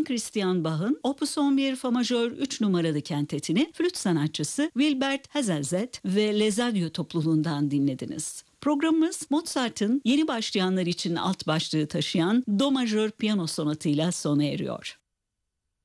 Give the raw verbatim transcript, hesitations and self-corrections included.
Christian Bach'ın Opus on bir Fa majör üç numaralı kentetini flüt sanatçısı Wilbert Hazelzet ve Les Adieux topluluğundan dinlediniz. Programımız Mozart'ın yeni başlayanlar için alt başlığı taşıyan Do majör piyano sonatıyla sona eriyor.